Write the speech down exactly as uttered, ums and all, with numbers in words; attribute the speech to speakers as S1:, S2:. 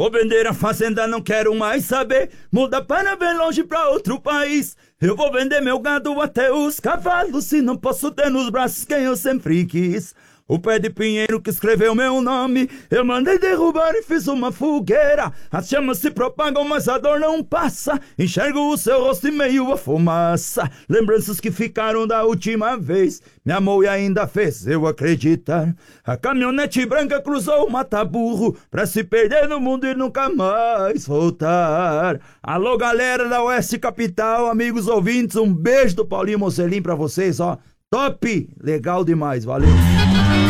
S1: Vou vender a fazenda, não quero mais saber. Muda para bem longe pra outro país. Eu vou vender meu gado até os cavalos, se não posso ter nos braços quem eu sempre quis. O pé de pinheiro que escreveu meu nome, eu mandei derrubar e fiz uma fogueira. As chamas se propagam, mas a dor não passa. Enxergo o seu rosto e meio a fumaça. Lembranças que ficaram da última vez. Me amou e ainda fez eu acreditar. A caminhonete branca cruzou o mata-burro pra se perder no mundo e nunca mais voltar. Alô, galera da Oeste Capital, amigos ouvintes, um beijo do Paulinho Mocelim pra vocês, ó. Top! Legal demais, valeu!